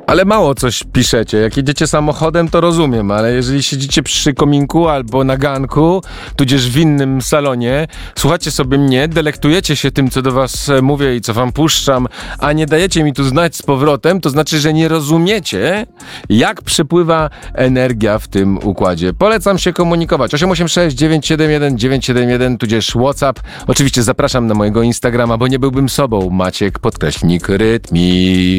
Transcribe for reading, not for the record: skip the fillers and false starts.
Ale mało coś piszecie. Jak jedziecie samochodem, to rozumiem, ale jeżeli siedzicie przy kominku albo na ganku, tudzież w innym salonie, słuchacie sobie mnie, delektujecie się tym, co do was mówię i co wam puszczam, a nie dajecie mi tu znać z powrotem, to znaczy, że nie rozumiecie, jak przepływa energia w tym układzie. Polecam się komunikować. 886 971 971, tudzież WhatsApp. Oczywiście zapraszam na mojego Instagrama, bo nie byłbym sobą. Maciek _Rytmik.